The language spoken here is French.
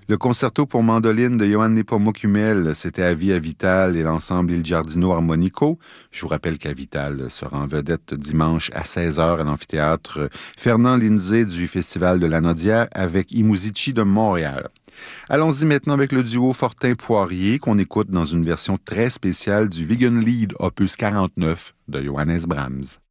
Le concerto pour mandoline de Johann Nepomuk Hummel, c'était à Via Vital et l'ensemble Il Giardino Armonico. Je vous rappelle qu'à Vital sera en vedette dimanche à 16h à l'amphithéâtre Fernand Lindsay du Festival de la Nodière avec I Musici de Montréal. Allons-y maintenant avec le duo Fortin-Poirier qu'on écoute dans une version très spéciale du Wiegenlied opus 49 de Johannes Brahms.